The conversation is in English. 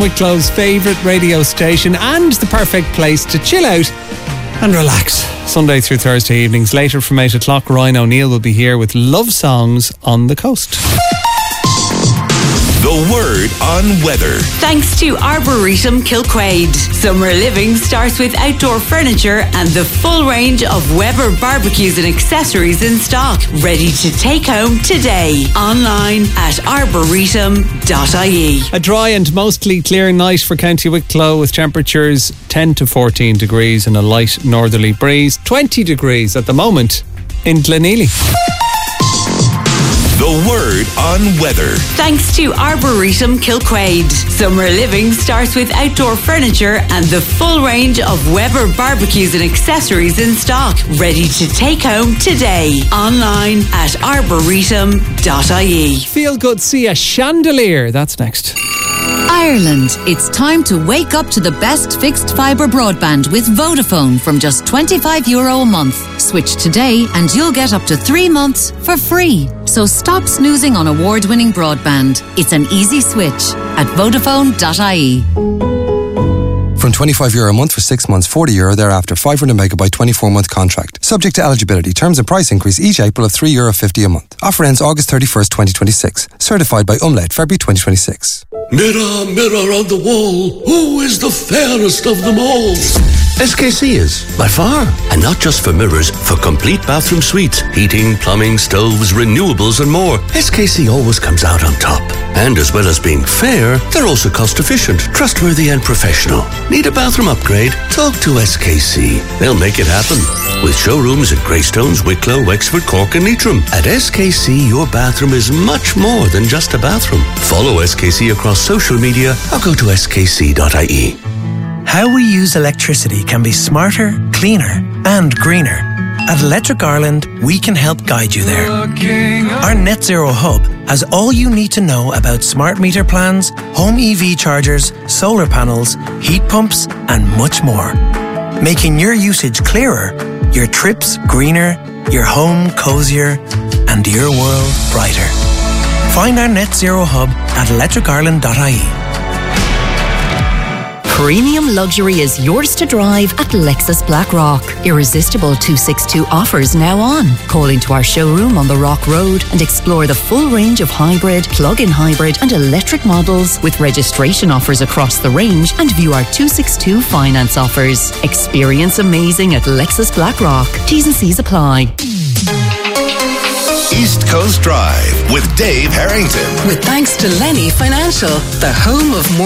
Wicklow's favourite radio station and the perfect place to chill out and relax. Sunday through Thursday evenings. Later from 8 o'clock, Ryan O'Neill will be here with love songs on the coast. The word on weather. Thanks to Arboretum Kilquade. Summer living starts with outdoor furniture and the full range of Weber barbecues and accessories in stock. Ready to take home today. Online at arboretum.ie. A dry and mostly clear night for County Wicklow with temperatures 10 to 14 degrees and a light northerly breeze. 20 degrees at the moment in Glenealy. The word on weather. Thanks to Arboretum Kilquade. Summer living starts with outdoor furniture and the full range of Weber barbecues and accessories in stock. Ready to take home today. Online at arboretum.ie. Feel good, see a chandelier. That's next. Ireland, it's time to wake up to the best fixed fibre broadband with Vodafone from just €25 a month. Switch today and you'll get up to 3 months for free. So stop snoozing on award-winning broadband. It's an easy switch at Vodafone.ie. From €25 a month for 6 months, €40 thereafter, 500 megabyte 24-month contract. Subject to eligibility. Terms and price increase each April of €3.50 a month. Offer ends August 31st, 2026. Certified by Umlaut, February 2026. Mirror, mirror on the wall, who is the fairest of them all? SKC is, by far. And not just for mirrors, for complete bathroom suites, heating, plumbing, stoves, renewables and more. SKC always comes out on top. And as well as being fair, they're also cost efficient, trustworthy and professional. Need a bathroom upgrade? Talk to SKC. They'll make it happen. With showrooms at Greystones, Wicklow, Wexford, Cork and Leitrim. At SKC, your bathroom is much more than just a bathroom. Follow SKC across social media or go to skc.ie. How we use electricity can be smarter, cleaner and greener. At Electric Ireland, we can help guide you there. Our Net Zero Hub has all you need to know about smart meter plans, home EV chargers, solar panels, heat pumps and much more. Making your usage clearer, your trips greener, your home cozier and your world brighter. Find our Net Zero Hub at electricireland.ie. Premium luxury is yours to drive at Lexus Blackrock. Irresistible 262 offers now on. Call into our showroom on the Rock Road and explore the full range of hybrid, plug-in hybrid and electric models with registration offers across the range and view our 262 finance offers. Experience amazing at Lexus Blackrock. T's and C's apply. East Coast Drive with Dave Harrington. With thanks to Lenny Financial, the home of more